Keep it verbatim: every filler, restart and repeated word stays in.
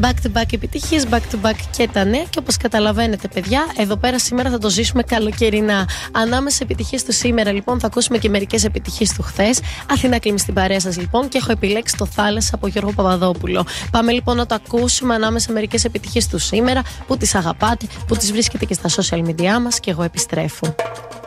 Back to back επιτυχίες, back to back και τα νέα. Και όπως καταλαβαίνετε, παιδιά, εδώ πέρα σήμερα θα το ζήσουμε καλοκαιρινά. Ανάμεσα επιτυχίες του σήμερα, λοιπόν, θα ακούσουμε και μερικές επιτυχίες του χθες. Αθηνά Κλίμη στην παρέα σας, λοιπόν, και έχω επιλέξει το Θάλασσα από Γιώργο Παπαδόπουλο. Πάμε λοιπόν να το ακούσουμε ανάμεσα μερικές επιτυχίες του σήμερα, που τις αγαπάτε, που τις βρίσκετε και στα social media μας, και εγώ επιστρέφω.